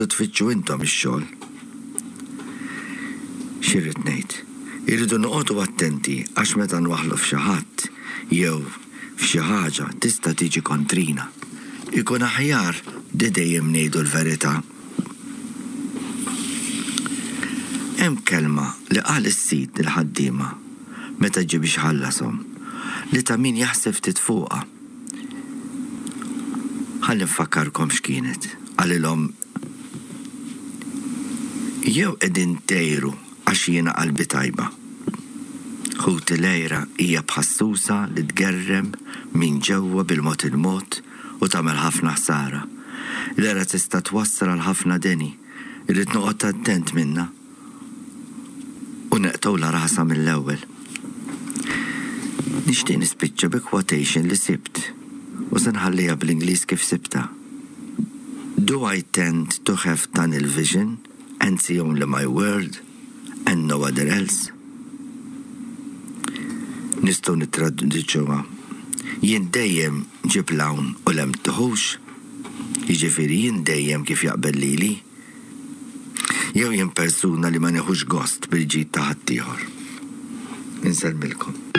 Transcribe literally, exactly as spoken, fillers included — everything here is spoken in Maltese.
tfittxu intom ix-xogħol. Xirrid ngħid, irridu noqogħdu attenti għax meta nwaħlu f'xi ħadd jew f'xi ħaġa tista' tiġi kontrina. Ikun aħjar li dejjem ngħidu l-verità. Hemm kelma li qal is-Sid il-ħaddiema meta ġie biex ħallasom li ta' min jaħseb ftit fuqha. Ħalli nfakkarkom x'kienet, għalilhom jew qegħdin tgħiru għax jiena qalbi tajba. Ħuti lejra hija bħassusa li tgerrem min ġewwa bil-mod il-mod u tagħmel ħafna ħsara. L-era tista' twassal għal ħafna deni, irrid noqgħod attent minnha u neqtgħuha rasa mill-ewwel. Nixtieq nispiċċa bi quotation li sibt u se nħallija bl-Ingliż kif sibta. Do I tend to have tunnel vision and see only my world and no other else? Nistgħu nittraduċuha. Jien dejjem ġib lawn u lem tħux, jiġifieri jien dejjem kif jaqbel lili. Jew jien persuna li ma neħux gost bil-ġid ta' ħaddieħor. Insellmilkom.